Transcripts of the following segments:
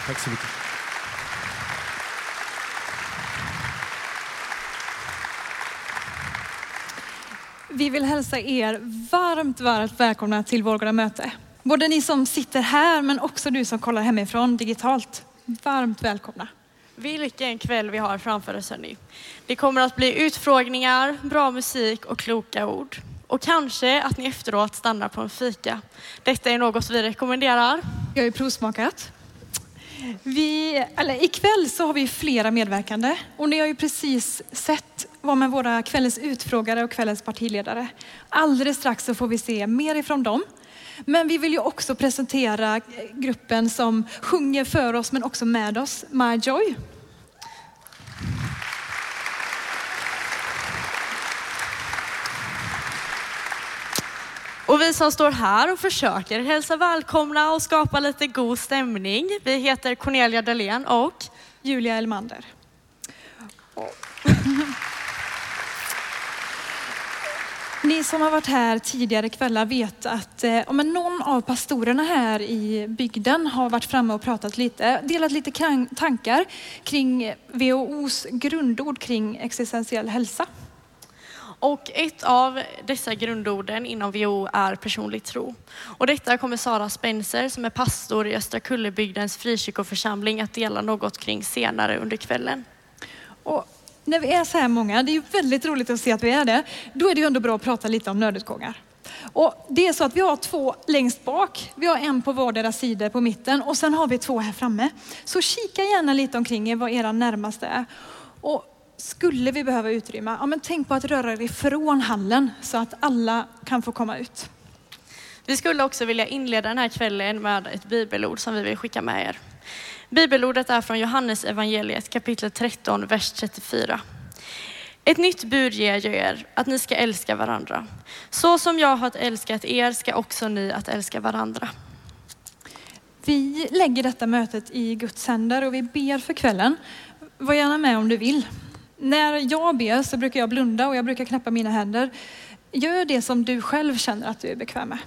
Tack så mycket. Vi vill hälsa er varmt välkomna till Vårgårda möte. Både ni som sitter här men också du som kollar hemifrån digitalt. Varmt välkomna. Vilken kväll vi har framför oss hörni. Det kommer att bli utfrågningar, bra musik och kloka ord. Och kanske att ni efteråt stannar på en fika. Detta är något vi rekommenderar. Jag har ju provsmakat. Ikväll så har vi flera medverkande. Och ni har ju precis sett vad med våra kvällens utfrågare och kvällens partiledare. Alldeles strax så får vi se mer ifrån dem. Men vi vill ju också presentera gruppen som sjunger för oss men också med oss, My Joy. Och vi som står här och försöker hälsa välkomna och skapa lite god stämning. Vi heter Cornelia Dahlén och Julia Elmander. Ni som har varit här tidigare kvällar vet att någon av pastorerna här i bygden har varit framme och pratat lite, delat lite tankar kring WHO:s grundord kring existentiell hälsa. Och ett av dessa grundorden inom WHO är personlig tro. Och detta kommer Sara Spencer som är pastor i Östra Kullebygdens frikyrkoförsamling att dela något kring senare under kvällen. Och när vi är så här många, det är ju väldigt roligt att se att vi är det, då är det ju ändå bra att prata lite om nödutgångar. Och det är så att vi har 2 längst bak, vi har en på vardera sidor på mitten och sen har vi 2 här framme. Så kika gärna lite omkring er vad era närmaste är. Och skulle vi behöva utrymme, men tänk på att röra er ifrån hallen så att alla kan få komma ut. Vi skulle också vilja inleda den här kvällen med ett bibelord som vi vill skicka med er. Bibelordet är från Johannes evangeliet kapitel 13, vers 34. Ett nytt bud ger jag er, att ni ska älska varandra. Så som jag har älskat er ska också ni att älska varandra. Vi lägger detta mötet i Guds händer och vi ber för kvällen. Var gärna med om du vill. När jag ber så brukar jag blunda och jag brukar knäppa mina händer. Gör det som du själv känner att du är bekväm med.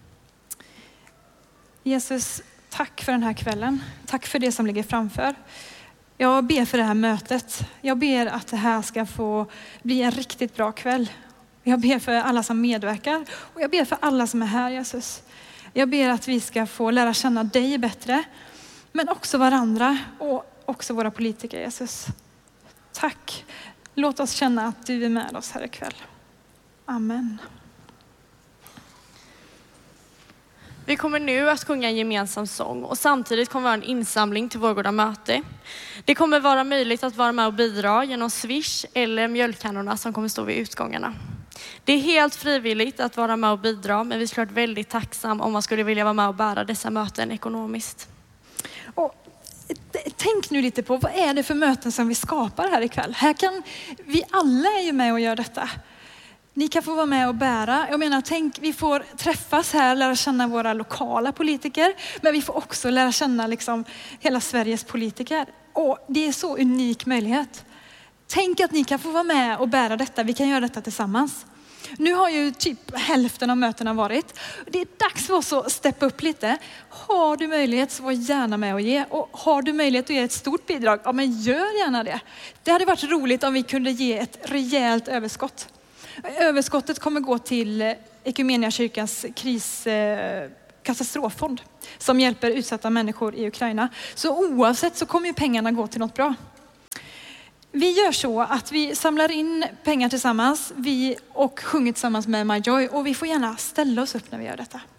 Jesus, tack för den här kvällen. Tack för det som ligger framför. Jag ber för det här mötet. Jag ber att det här ska få bli en riktigt bra kväll. Jag ber för alla som medverkar och jag ber för alla som är här, Jesus. Jag ber att vi ska få lära känna dig bättre, men också varandra och också våra politiker, Jesus. Tack. Låt oss känna att du är med oss här ikväll. Amen. Vi kommer nu att sjunga en gemensam sång och samtidigt kommer vara en insamling till Vårgårda möte. Det kommer vara möjligt att vara med och bidra genom Swish eller mjölkkannorna som kommer stå vid utgångarna. Det är helt frivilligt att vara med och bidra, men vi skulle vara väldigt tacksam om man skulle vilja vara med och bära dessa möten ekonomiskt. Och tänk nu lite på vad är det för möten som vi skapar här ikväll. Här kan vi alla är ju med och gör detta. Ni kan få vara med och bära. Jag menar, tänk, vi får träffas här, lära känna våra lokala politiker. Men vi får också lära känna hela Sveriges politiker. Och det är så unik möjlighet. Tänk att ni kan få vara med och bära detta. Vi kan göra detta tillsammans. Nu har ju typ hälften av mötena varit. Det är dags för oss att steppa upp lite. Har du möjlighet så var gärna med och ge. Och har du möjlighet att ge ett stort bidrag, ja men gör gärna det. Det hade varit roligt om vi kunde ge ett rejält överskott. Överskottet kommer gå till Equmeniakyrkans katastroffond som hjälper utsatta människor i Ukraina. Så oavsett så kommer ju pengarna gå till något bra. Vi gör så att vi samlar in pengar tillsammans och sjunger tillsammans med My Joy och vi får gärna ställa oss upp när vi gör detta.